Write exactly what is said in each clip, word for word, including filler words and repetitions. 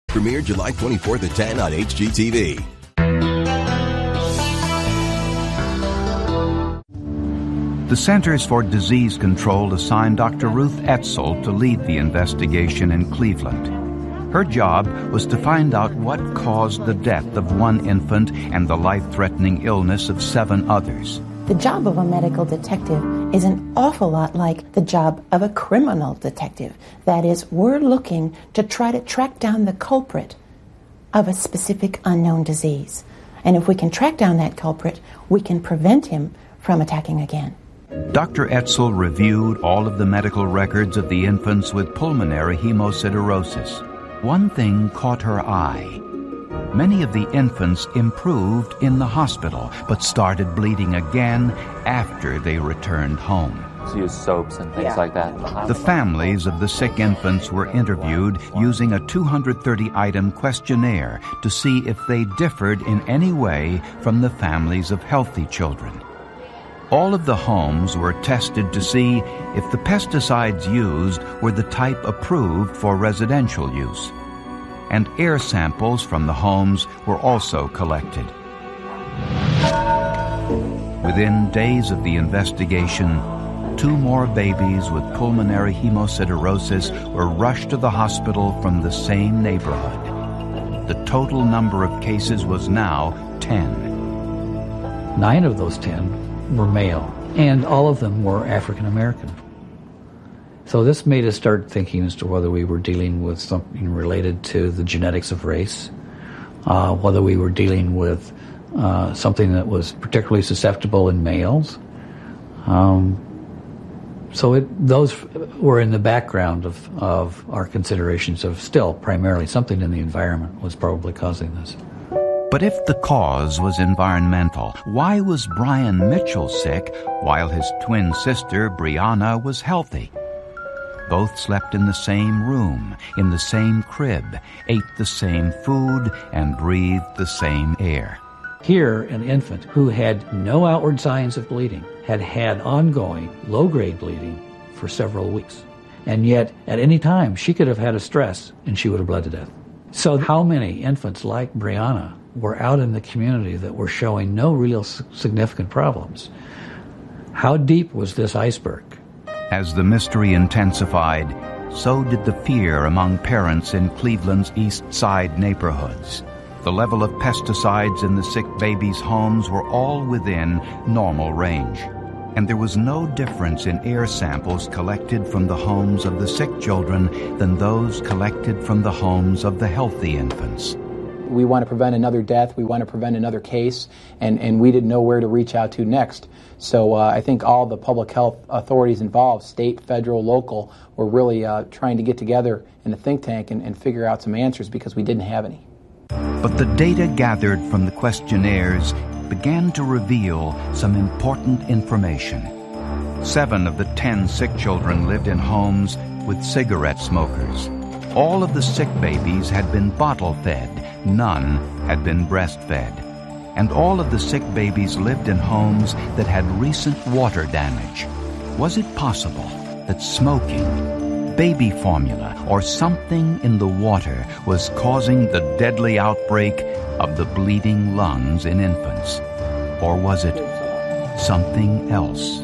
Premiered July twenty-fourth at ten on H G T V. The Centers for Disease Control assigned Doctor Ruth Etzel to lead the investigation in Cleveland. Her job was to find out what caused the death of one infant and the life-threatening illness of seven others. The job of a medical detective is an awful lot like the job of a criminal detective. That is, we're looking to try to track down the culprit of a specific unknown disease. And if we can track down that culprit, we can prevent him from attacking again. Doctor Etzel reviewed all of the medical records of the infants with pulmonary hemosiderosis. One thing caught her eye. Many of the infants improved in the hospital, but started bleeding again after they returned home. To use soaps and things yeah. like that. The families of the sick infants were interviewed using a two hundred thirty item questionnaire to see if they differed in any way from the families of healthy children. All of the homes were tested to see if the pesticides used were the type approved for residential use. And air samples from the homes were also collected. Within days of the investigation, two more babies with pulmonary hemosiderosis were rushed to the hospital from the same neighborhood. The total number of cases was now ten. Nine of those ten were male, and all of them were African American. So this made us start thinking as to whether we were dealing with something related to the genetics of race, uh, whether we were dealing with uh, something that was particularly susceptible in males. Um, so it, those were in the background of, of our considerations of still primarily something in the environment was probably causing this. But if the cause was environmental, why was Brian Mitchell sick while his twin sister, Brianna, was healthy? Both slept in the same room, in the same crib, ate the same food, and breathed the same air. Here, an infant who had no outward signs of bleeding had had ongoing low-grade bleeding for several weeks. And yet, at any time, she could have had a stress and she would have bled to death. So how many infants like Brianna were out in the community that were showing no real significant problems? How deep was this iceberg? As the mystery intensified, so did the fear among parents in Cleveland's East Side neighborhoods. The level of pesticides in the sick babies' homes were all within normal range, and there was no difference in air samples collected from the homes of the sick children than those collected from the homes of the healthy infants. We want to prevent another death, we want to prevent another case, and, and we didn't know where to reach out to next. So uh, I think all the public health authorities involved, state, federal, local, were really uh, trying to get together in a think tank and, and figure out some answers because we didn't have any. But the data gathered from the questionnaires began to reveal some important information. Seven of the ten sick children lived in homes with cigarette smokers. All of the sick babies had been bottle-fed. None had been breastfed. And all of the sick babies lived in homes that had recent water damage. Was it possible that smoking, baby formula, or something in the water was causing the deadly outbreak of the bleeding lungs in infants? Or was it something else?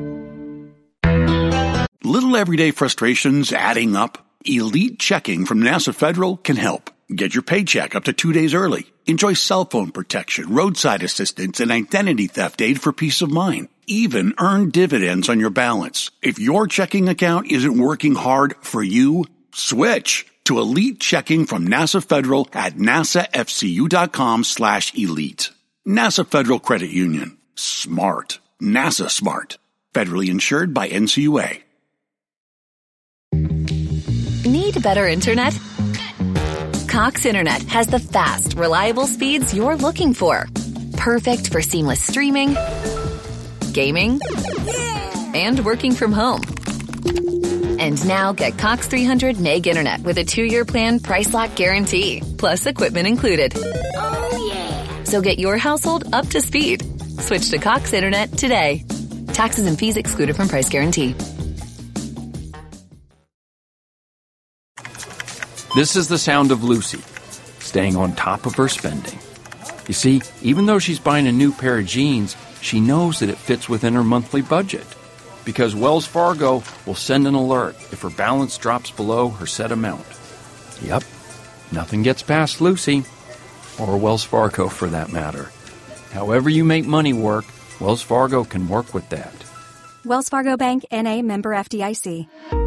Little everyday frustrations adding up? Elite Checking from NASA Federal can help. Get your paycheck up to two days early. Enjoy cell phone protection, roadside assistance, and identity theft aid for peace of mind. Even earn dividends on your balance. If your checking account isn't working hard for you, switch to Elite Checking from NASA Federal at nasafcu.com slash elite. NASA Federal Credit Union. Smart. NASA smart. Federally insured by N C U A. Need better internet? Cox Internet has the fast, reliable speeds you're looking for. Perfect for seamless streaming, gaming, and working from home. And now get Cox three hundred meg internet with a two-year plan price lock guarantee, plus equipment included. Oh, yeah. So get your household up to speed. Switch to Cox Internet today. Taxes and fees excluded from price guarantee. This is the sound of Lucy. staying on top of her spending. You see, even though she's buying a new pair of jeans, she knows that it fits within her monthly budget, because Wells Fargo will send an alert if her balance drops below her set amount. Yep, nothing gets past Lucy, or Wells Fargo for that matter. However you make money work, Wells Fargo can work with that. Wells Fargo Bank, N A, member F D I C.